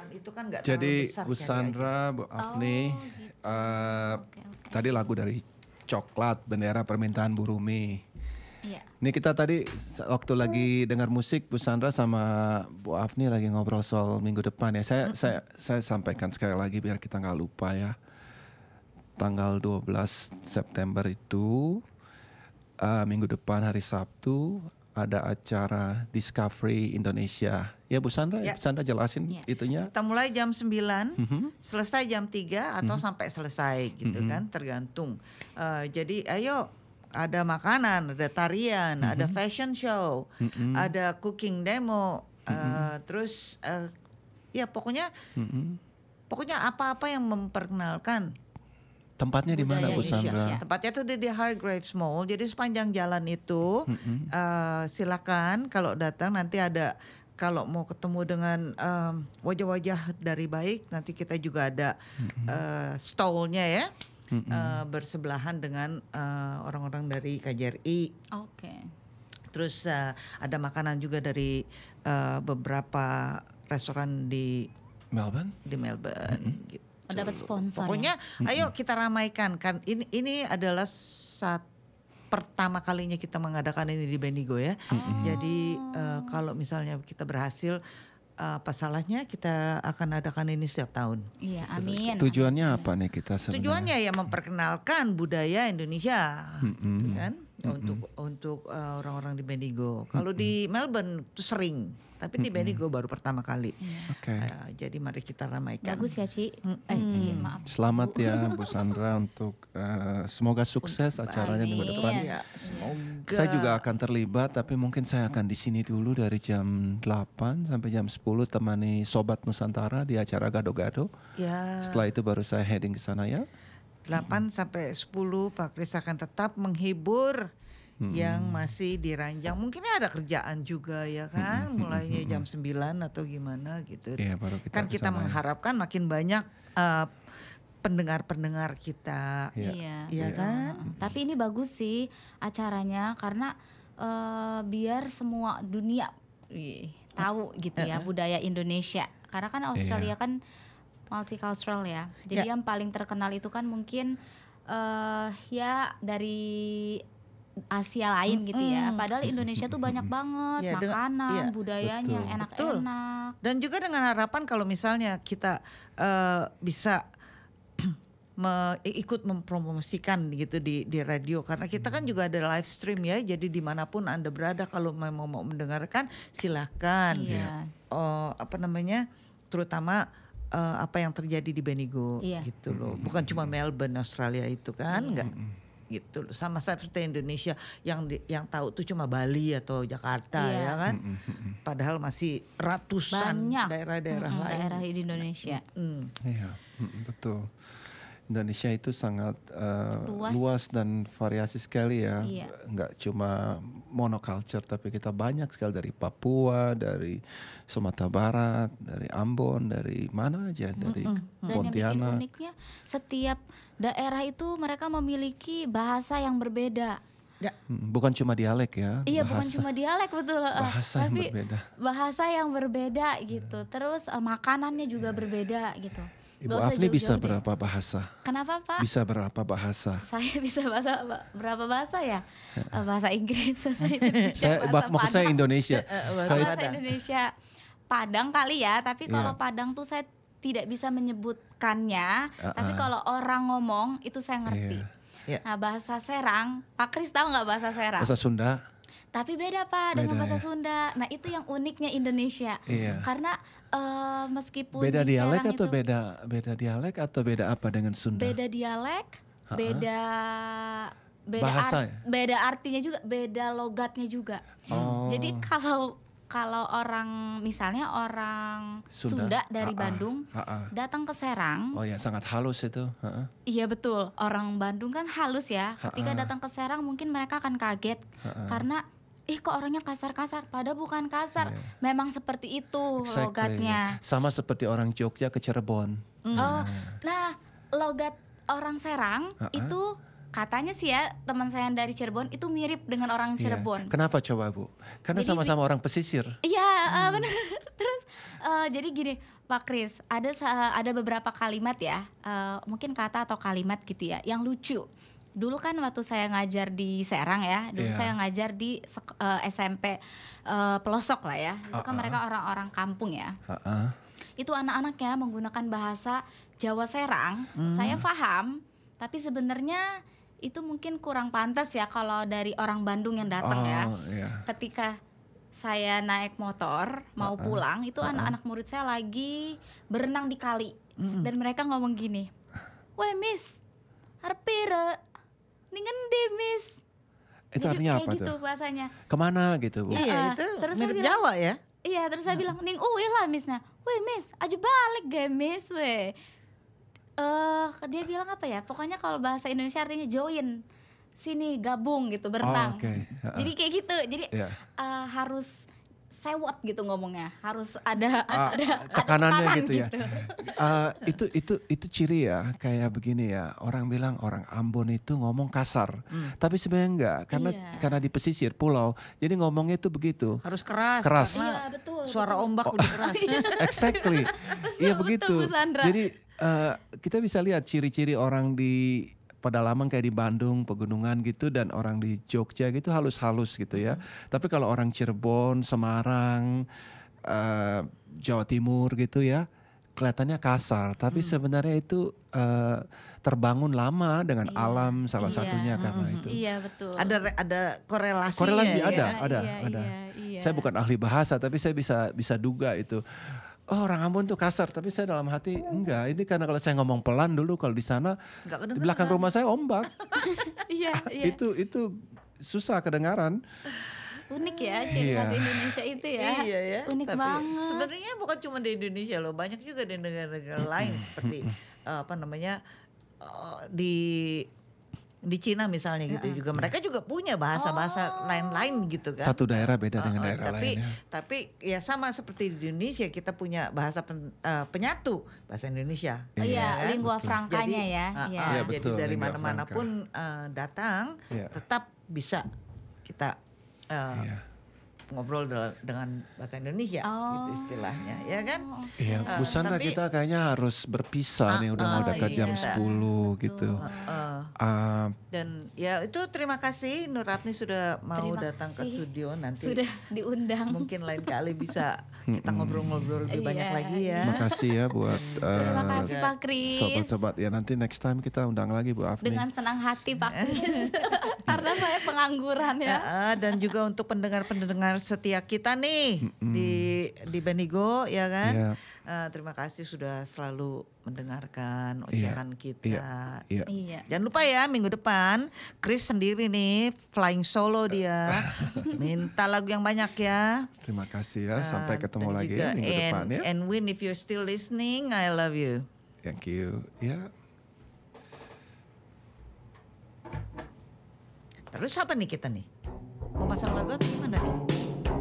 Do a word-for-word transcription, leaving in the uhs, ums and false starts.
itu kan nggak terlalu Jadi besar. Bu Sandra, Bu Afni, Oh, gitu. uh, Oke, oke. tadi lagu dari Coklat, Bendera Permintaan Bu Rumi. Iya. Ini kita tadi waktu lagi dengar musik, Bu Sandra sama Bu Afni lagi ngobrol soal minggu depan ya. Saya saya saya sampaikan sekali lagi biar kita nggak lupa ya. Tanggal dua belas September itu uh, minggu depan hari Sabtu ada acara Discovery Indonesia. Ya Bu Sandra, Ya. Bu Sandra jelasin Ya. itunya. Kita mulai jam sembilan, Mhm. selesai jam tiga atau sampai selesai gitu Mhm. kan, tergantung. Eh, jadi ayo ada makanan, ada tarian, ada fashion show, Mhm. ada cooking demo, eh, terus eh, ya pokoknya Mhm. pokoknya apa-apa yang memperkenalkan. Tempatnya di mana Budaya Bu Indonesia. Sandra? Tempatnya tuh di, di Hargraves Mall. Jadi sepanjang jalan itu Mhm. eh, silakan kalau datang nanti ada, kalau mau ketemu dengan em, wajah-wajah dari baik, nanti kita juga ada eh, stall-nya ya, Mhm. eh, bersebelahan dengan eh, orang-orang dari K J R I. Oke. Terus eh, ada makanan juga dari eh, beberapa restoran di Melbourne? di Melbourne gitu. Oh, dapat sponsor Pokoknya ayo kita ramaikan kan, ini ini adalah saat pertama kalinya kita mengadakan ini di Bendigo ya. Jadi eh, kalau misalnya kita berhasil, eh, apa salahnya kita akan adakan ini setiap tahun. Iya, amin. Tujuannya apa nih kita sebenarnya? Tujuannya ya memperkenalkan budaya Indonesia, Mm-mm. gitu kan, untuk untuk eh, orang-orang di Bendigo. Kalau di Melbourne itu sering, tapi di Bendigo baru pertama kali. Oke. Eh, jadi mari kita ramaikan. Bagus ya, Ci. Eh, Ci, maaf. Selamat ya Bu Sandra untuk eh, semoga sukses acaranya minggu Amin. depan. Ya, semoga. Saya juga akan terlibat, tapi mungkin saya akan di sini dulu dari jam delapan sampai jam sepuluh temani Sobat Nusantara di acara Gado-Gado. Ya. Setelah itu baru saya heading ke sana ya. delapan sampai sepuluh Pak Kris akan tetap menghibur yang masih diranjang. Mungkin ada kerjaan juga ya kan, mulainya jam sembilan atau gimana gitu. Iya, baru kita Kan ke kita sana ya. mengharapkan makin banyak eh, pendengar-pendengar kita. Iya. Iya. Iya kan? Heeh. Tapi ini bagus sih acaranya karena eh, biar semua dunia wih, tahu gitu ya budaya Indonesia. Karena kan Australia Iya. kan multicultural ya. Jadi Ya. yang paling terkenal itu kan mungkin eh ya dari Asia lain gitu ya. Padahal Indonesia tuh banyak banget Ya, dengan- makanan, iya, budayanya yang Betul. enak-enak. Dan juga dengan harapan kalau misalnya kita eh, bisa me- ikut mempromosikan gitu di di radio, karena kita kan juga ada live stream ya, jadi dimanapun Anda berada kalau memang mau mendengarkan silahkan. Iya. Oh, apa namanya, terutama eh, apa yang terjadi di Bendigo Iya. gitu loh, bukan cuma Melbourne Australia itu kan, Iya. enggak gitu loh, sama seperti Indonesia yang di- yang tahu tuh cuma Bali atau Jakarta Iya. ya kan, padahal masih ratusan Banyak daerah-daerah Mm-mm, lain. daerah di Indonesia. Hmm. Iya, mm, betul. Indonesia itu sangat eh, Luas. luas dan variasi sekali ya. Iya. Nggak cuma monoculture, tapi kita banyak sekali dari Papua, dari Sumatera Barat, dari Ambon, dari mana aja, dari Dan yang bikin Pontianak. uniknya setiap daerah itu mereka memiliki bahasa yang berbeda. Mm, Bukan cuma dialek ya. Iya, bukan bahasa. cuma dialek betul, eh, Bahasa yang tapi berbeda. bahasa yang berbeda gitu. Terus eh, makanannya juga berbeda gitu. Ibu Nggak usah Afni bisa jauh-jauh deh. berapa bahasa? Kenapa Pak? Bisa berapa bahasa? Saya bisa bahasa berapa bahasa ya? Eh, Bahasa Inggris, bahasa Indonesia, Saya bahasa maksud saya Padang. Indonesia. Oh, saya bahasa Indonesia Padang kali ya, tapi kalau Iya. Padang tuh saya tidak bisa menyebutkannya, tapi Uh-uh. kalau orang ngomong itu saya ngerti. Iya. Nah, bahasa Serang, Pak Kris tahu nggak bahasa Serang? bahasa Sunda. Tapi beda Pak dengan Beda bahasa ya? Sunda. Nah, itu yang uniknya Indonesia. Iya. Karena eh, meskipun Beda di dialek Serang atau itu beda beda dialek atau beda apa dengan Sunda? beda dialek, Ha-ha. beda beda Bahasa art- ya? beda artinya juga, beda logatnya juga. Oh. Jadi kalau kalau orang misalnya orang Sunda, dari Ha-ha. Bandung Ha-ha. datang ke Serang, Oh ya, sangat halus itu. Ha-ha. iya betul, orang Bandung kan halus ya. Ketika Ha-ha. datang ke Serang mungkin mereka akan kaget Ha-ha. karena ih kok orangnya kasar-kasar, padahal bukan kasar, Iya. memang seperti itu Exactly. logatnya. Sama seperti orang Jogja ke Cirebon. Oh, nah logat orang Serang Ha-ha. itu katanya sih ya, teman saya yang dari Cirebon itu mirip dengan orang Iya. Cirebon. Kenapa coba Bu? Karena Jadi sama-sama orang pesisir. Iya, eh, benar. Terus Eh, jadi gini Pak Kris, ada sa- ada beberapa kalimat ya, eh, mungkin kata atau kalimat gitu ya, yang lucu. Dulu kan waktu saya ngajar di Serang ya, dulu Iya. saya ngajar di sek- eh, S M P eh, pelosok lah ya. Itu kan Uh-uh. mereka orang-orang kampung ya. Ha-ha. Itu anak-anaknya menggunakan bahasa Jawa Serang. Saya paham, tapi sebenarnya itu mungkin kurang pantas ya kalau dari orang Bandung yang datang ya. Oh, iya. Ketika saya naik motor mau Uh-uh. pulang, itu Uh-uh. anak-anak murid saya lagi berenang di kali. Dan mereka ngomong gini, "Weh Miss, arep pire? Ning endi Miss?" Itu Jadi artinya kayak apa gitu tuh? bahasanya. Kemana gitu Bu? Ah, Iya itu terus saya mirip bilang, Jawa ya. Iya, terus saya bilang, "Ning uwi lah Missnya." "Weh Miss, aja balik ge Miss weh." Eh, dia bilang apa ya? Pokoknya kalau bahasa Indonesia artinya join. Sini gabung gitu, berenang. Oh, oke. Ha-ha. Jadi kayak gitu. Jadi Iya. eh, harus sewot gitu ngomongnya. Harus ada Ah, ada ada tekanannya tekanan gitu ya. Eh, itu itu itu ciri ya, kayak begini ya. Orang bilang orang Ambon itu ngomong kasar, tapi sebenarnya enggak, karena Iya. karena di pesisir pulau, jadi ngomongnya itu begitu. Harus keras. Keras. karena Iya, betul. suara betul. ombak lebih keras. Exactly. Iya betul, begitu. Bu Sandra. Jadi eh, kita bisa lihat ciri-ciri orang di pedalaman kayak di Bandung, pegunungan gitu, dan orang di Jogja gitu halus-halus gitu ya. Tapi kalau orang Cirebon, Semarang, eh, Jawa Timur gitu ya, kelihatannya kasar. Tapi sebenarnya itu eh, terbangun lama dengan Iya, alam salah iya. satunya karena itu. Iya, betul. Ada re- ada korelasinya. Korelasi ya. ada, Iya, ada, iya, ada. iya, iya. Saya bukan ahli bahasa, tapi saya bisa bisa duga itu. Oh, orang Ambon tuh kasar, tapi saya dalam hati enggak. Ini karena kalau saya ngomong pelan dulu, kalau di sana Nggak di kedengeran. belakang rumah saya ombak. Iya, iya. Itu itu susah kedengaran. Unik ya ciri Iya. khas Indonesia itu ya. Iya ya. Unik Tapi banget. sebenarnya bukan cuma di Indonesia loh, banyak juga di negara-negara lain seperti eh, apa namanya eh, di di Cina misalnya gitu juga. Mereka juga punya bahasa-bahasa lain-lain gitu kan. Satu daerah beda dengan Uh, uh, daerah tapi, lain. Ya. Tapi ya sama seperti di Indonesia kita punya bahasa pen- eh, penyatu bahasa Indonesia. Oh Iya, iya, kan? lingua betul. francanya ya. uh, Iya. uh, Iya, jadi betul, dari lingua mana-mana franca. pun eh, datang Iya. tetap bisa kita eh, Iya. ngobrol dal- dengan bahasa Indonesia Oh. gitu istilahnya, ya kan? Iya, Uh, Bu Sandra tapi- kita kayaknya harus berpisah nih, udah mau Oh, dekat jam iya. sepuluh Betul. gitu. Eh, Ah, dan ya itu terima kasih Nur Rafni sudah mau Terima datang ke kasih. studio, nanti Sudah diundang. mungkin lain kali bisa kita ngobrol-ngobrol lebih banyak Iya, lagi ya. makasih ya buat Terima eh, kasih Pak Kris. sobat-sobat. Ya nanti next time kita undang lagi Bu Afni. Dengan senang hati Pak Kris. Karena saya pengangguran ya. Ya, ah, dan juga untuk pendengar-pendengar setia kita nih di di Benigo ya kan. Iya. Eh, terima kasih sudah selalu mendengarkan Iya, ocehan kita. Iya. Iya. Jangan lupa ya minggu depan Chris sendiri nih flying solo dia. Minta lagu yang banyak ya. Terima kasih ya. Sampai Uh, ketemu dan lagi juga, ya minggu and, depan ya. And Win, if you're still listening, I love you. Thank you. Ya. Terus apa nih kita nih? Mau pasang lagu atau gimana nih?